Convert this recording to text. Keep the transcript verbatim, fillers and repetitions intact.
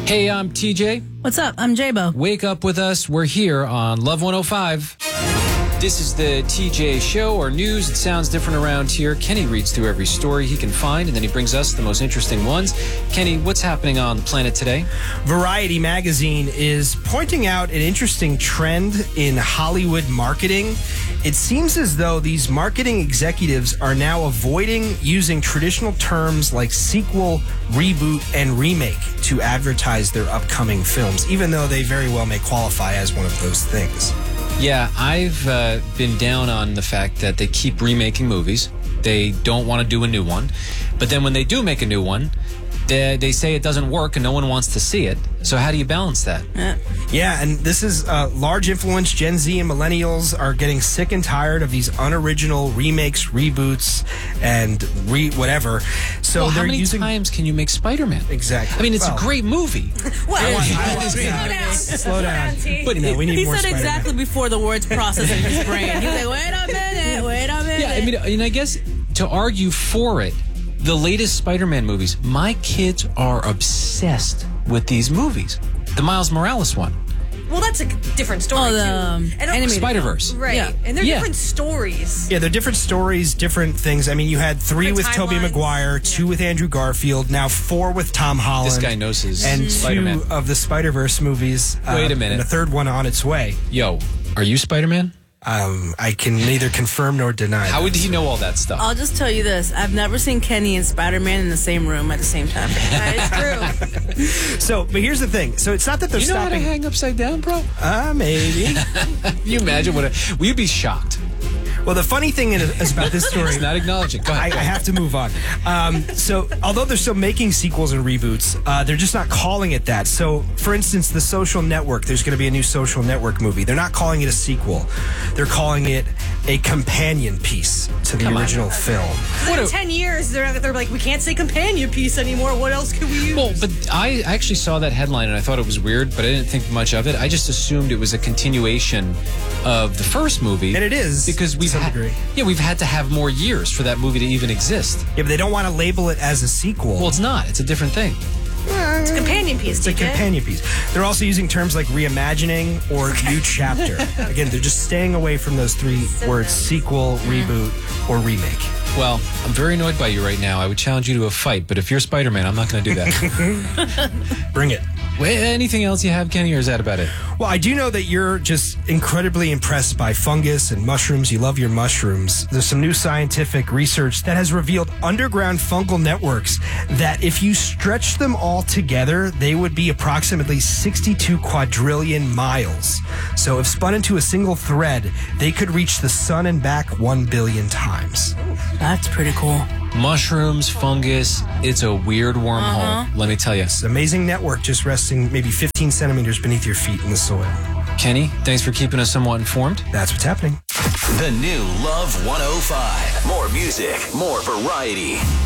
Hey, I'm T J. What's up? I'm J-Bo. Wake up with us. We're here on Love one oh five. This is the T J Show, or news. It sounds different around here. Kenny reads through every story he can find, and then he brings us the most interesting ones. Kenny, what's happening on the planet today? Variety magazine is pointing out an interesting trend in Hollywood marketing. It seems as though these marketing executives are now avoiding using traditional terms like sequel, reboot, and remake to advertise their upcoming films, even though they very well may qualify as one of those things. Yeah, I've uh, been down on the fact that they keep remaking movies. They don't want to do a new one. But then when they do make a new one, they, they say it doesn't work and no one wants to see it. So how do you balance that? Yeah, yeah and this is uh, large influence. Gen Z and millennials are getting sick and tired of these unoriginal remakes, reboots, and re whatever. So well, they're how many using... times can you make Spider-Man? Exactly. I mean, it's well, a great movie. Well, I want, I want, slow down. Slow down. But you know, we need he more said Spider-Man. exactly before the words processed in his brain. He was like, wait a minute, wait a minute. Yeah, I mean, and I guess to argue for it, the latest Spider-Man movies, my kids are obsessed with these movies. The Miles Morales one. Well, that's a different story, Oh, the, too. um, And animated Spider-Verse. Right. Yeah. And they're Yeah. different stories. Yeah, they're different stories, different things. I mean, you had three Different with Tobey timelines. Maguire, two with Andrew Garfield, now four with Tom Holland. This guy knows his and Spider-Man. two of the Spider-Verse movies. Wait a uh, minute. And a third one on its way. Yo, are you Spider-Man? Um, I can neither confirm nor deny. How that. would he know all that stuff? I'll just tell you this. I've never seen Kenny and Spider-Man in the same room at the same time. That is true. So, but here's the thing. So it's not that they're you know how to stopping. hang upside down, bro? Uh, maybe. Can you imagine what a... Will you be shocked? Well, the funny thing is, is about this story. He's not acknowledging. Go I, ahead. I have to move on. Um, so, although they're still making sequels and reboots, uh, they're just not calling it that. So, for instance, The Social Network, there's going to be a new Social Network movie. They're not calling it a sequel. They're calling it a companion piece to the Come on. original film. What In a- ten years, they're, they're like, we can't say companion piece anymore. What else could we use? Well, but I actually saw that headline and I thought it was weird, but I didn't think much of it. I just assumed it was a continuation of the first movie. And it is, because we've to some had, degree. yeah, we've had to have more years for that movie to even exist. Yeah, but they don't want to label it as a sequel. Well, it's not. It's a different thing. It's a companion piece, It's a T J. companion piece. They're also using terms like reimagining or new chapter. Again, they're just staying away from those three words: sequel, reboot, or remake. Well, I'm very annoyed by you right now. I would challenge you to a fight, but if you're Spider-Man, I'm not going to do that. Bring it. Wait, anything else you have, Kenny, or is that about it? Well, I do know that you're just incredibly impressed by fungus and mushrooms. You love your mushrooms. There's some new scientific research that has revealed underground fungal networks that if you stretch them all together, they would be approximately sixty-two quadrillion miles. So if spun into a single thread, they could reach the sun and back one billion times. That's pretty cool. Mushrooms, fungus, it's a weird wormhole, let me tell you. It's an amazing network just resting maybe fifteen centimeters beneath your feet in the soil. Kenny, thanks for keeping us somewhat informed. That's what's happening. The new Love one oh five. More music, more variety.